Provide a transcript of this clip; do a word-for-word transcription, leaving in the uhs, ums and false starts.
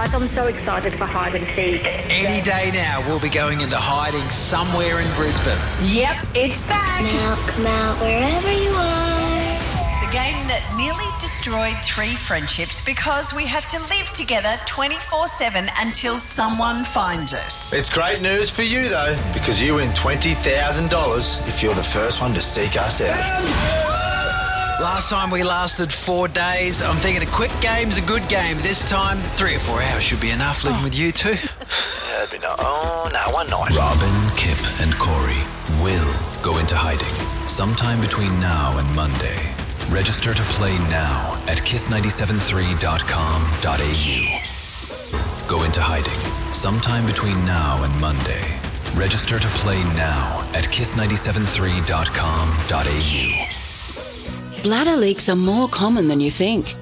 guys, I'm so excited for hide and seek. Any day now, we'll be going into hiding somewhere in Brisbane. Yep, it's back. Now come out wherever you are. The game that nearly destroyed three friendships because we have to live together twenty-four seven until someone finds us. It's great news for you, though, because you win twenty thousand dollars if you're the first one to seek us out. Last time we lasted four days. I'm thinking a quick game's a good game. This time, three or four hours should be enough living oh. with you two. That'd be no, oh, no, one night. Robin, Kip and Corey will go into hiding sometime between now and Monday. Register to play now at kiss nine seven three dot com dot a u. Yes. Go into hiding sometime between now and Monday. Register to play now at kiss nine seven three dot com dot a u. Yes. Bladder leaks are more common than you think.